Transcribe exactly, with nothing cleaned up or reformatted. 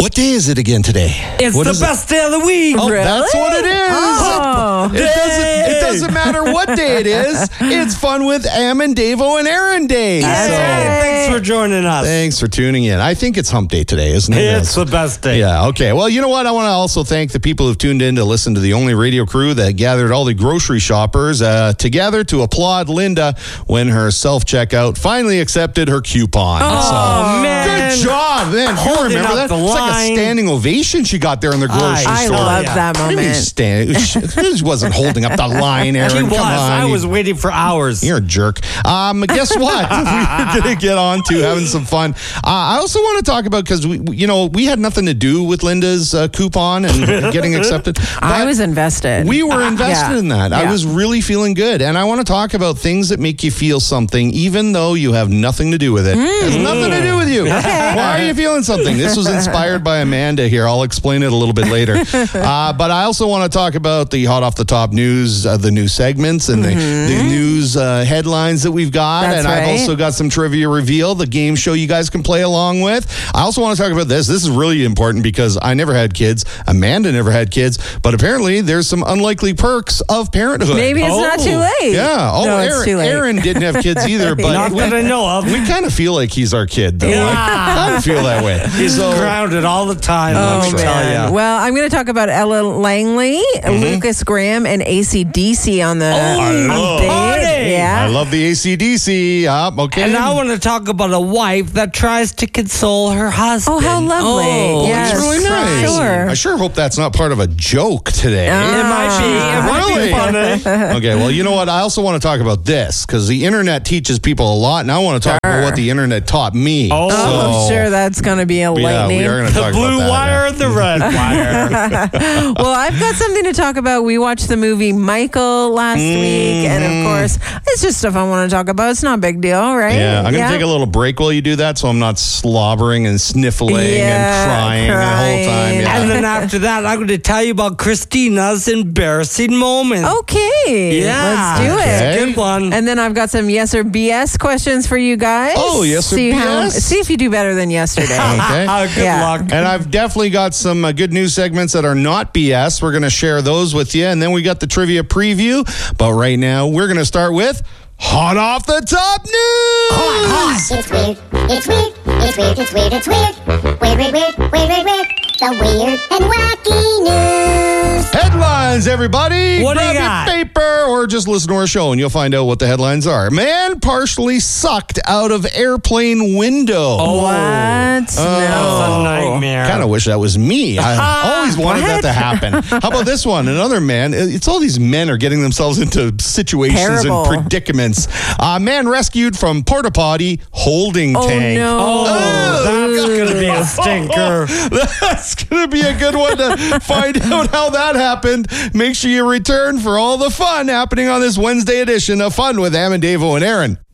What day is it again today? It's what the best it? day of the week. Oh, Really? that's what it is. Oh. It, doesn't, it doesn't matter what day it is. It's Fun with Am and Davo and Aaron Day. That's So, right. Thanks for joining us. thanks for tuning in. I think it's hump day today, isn't it? It's the best day. Yeah, okay. Well, you know what? I want to also thank the people who've tuned in to listen to the only radio crew that gathered all the grocery shoppers uh, together to applaud Linda when her self-checkout finally accepted her coupon. Oh, So, man. good job, man. You Holding remember up that? the It's like a line. standing ovation she got there in the grocery I I store. love yeah. that What do you mean moment. stand? She wasn't holding up the line, Aaron. She Come was. on. I You- was waiting for hours. You're a jerk. Um, guess what? We're going to get on to having some fun. Uh, I also want to talk about, because, we, you know, we had nothing to do with Linda's uh, coupon and getting accepted. I but was invested. We were invested Yeah. in that. I Yeah. was really feeling good. And I want to talk about things that make you feel something, even though you have nothing to do with it. It has nothing to do with you. Why are you feeling something? This was inspired by Amanda here. I'll explain it a little bit later. Uh, but I also want to talk about the hot off the top news, uh, the new segments and the, the news uh, headlines that we've got. That's and I've right. also got some trivia reveal, the game show you guys can play along with. I also want to talk about this. This is really important because I never had kids. Amanda never had kids. But apparently there's some unlikely perks of parenthood. Maybe it's not too late. Yeah. Oh, no, it's Aaron, too late. Aaron didn't have kids either, but Not we, that I know of. we kind of feel like he's our kid, though. Yeah. Like, I don't feel that way. He's So- grounded all the time. Oh, let me tell man. ya. Well, I'm going to talk about Ella Langley, Lucas Graham, and A C D C on the I love- date. Party. Yeah. I love the A C D C. Uh, okay. And I want to talk about a wife that tries to console her husband. Oh, how lovely. Oh, Yes. That's really nice. Sure. I sure hope that's not part of a joke today. It might be. It might Really? be funny. Okay, well, you know what? I also want to talk about this because the internet teaches people a lot, and I want to talk about what the internet taught me. Oh. Oh, I'm sure that's going to be a Yeah, lightning. we are going to The talk blue about that. wire, the red wire. Well, I've got something to talk about. We watched the movie Michael last week, and of course, it's just stuff I want to talk about. It's not a big deal, right? Yeah, I'm going to take a little break while you do that so I'm not slobbering and sniffling Yeah, and crying, the whole time. Yeah. And then after that, I'm going to tell you about Christina's embarrassing moment. Okay. Yeah. Let's do it. Okay. Good one. And then I've got some yes or B S questions for you guys. Oh, yes or see How, B S? see if you do better than yesterday. Okay. Uh, good Yeah. luck. And I've definitely got some uh, good news segments that are not B S. We're going to share those with you. And then we got the trivia preview. But right now, we're going to start with Hot Off the Top News. It's weird, it's weird, it's weird, it's weird, it's weird. Weird, weird, weird, weird, weird, weird. The weird and wacky news. Headlines, everybody. What do you Grab got? your paper or just listen to our show and you'll find out what the headlines are. Man partially sucked out of airplane window. Oh, What? That's a no. nightmare. Kind of wish that was me. I always wanted that What? to happen. How about this one? Another man. It's all these men are getting themselves into situations Terrible. and predicaments. A man rescued from porta potty holding Oh, tank. no. Oh, that's going to be a stinker. That's going to be a good one to find out how that happened. Make sure you return for all the fun happening on this Wednesday edition of Fun with Am and Davo and Aaron.